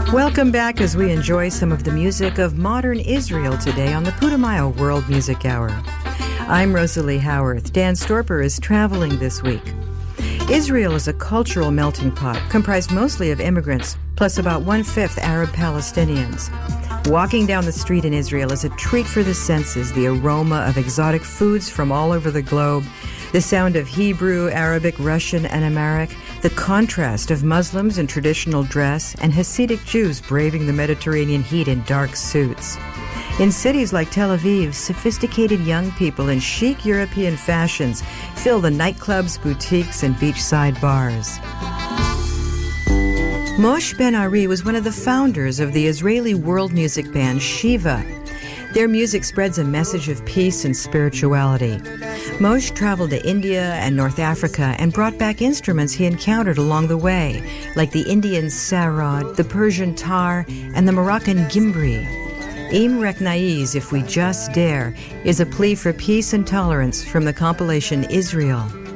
Welcome back as we enjoy some of the music of modern Israel today on the Putumayo World Music Hour. I'm Rosalie Howarth. Dan Storper is traveling this week. Israel is a cultural melting pot comprised mostly of immigrants, plus about 1/5 Arab Palestinians. Walking down the street in Israel is a treat for the senses, the aroma of exotic foods from all over the globe, the sound of Hebrew, Arabic, Russian, and Amharic, the contrast of Muslims in traditional dress and Hasidic Jews braving the Mediterranean heat in dark suits. In cities like Tel Aviv, sophisticated young people in chic European fashions fill the nightclubs, boutiques, and beachside bars. Moshe Ben-Ari was one of the founders of the Israeli world music band Shiva. Their music spreads a message of peace and spirituality. Moshe traveled to India and North Africa and brought back instruments he encountered along the way, like the Indian sarod, the Persian tar, and the Moroccan gimbri. Im Reknaiz, If We Just Dare, is a plea for peace and tolerance from the compilation Israel.